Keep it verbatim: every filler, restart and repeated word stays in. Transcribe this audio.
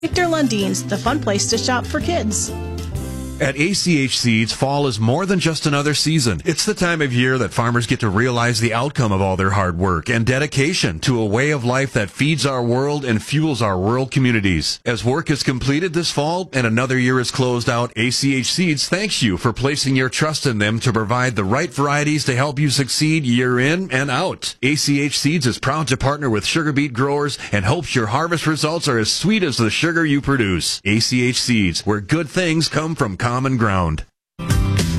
Victor Lundine's, the fun place to shop for kids. At A C H Seeds, fall is more than just another season. It's the time of year that farmers get to realize the outcome of all their hard work and dedication to a way of life that feeds our world and fuels our rural communities. As work is completed this fall and another year is closed out, A C H Seeds thanks you for placing your trust in them to provide the right varieties to help you succeed year in and out. A C H Seeds is proud to partner with sugar beet growers and hopes your harvest results are as sweet as the sugar you produce. A C H Seeds, where good things come from common ground.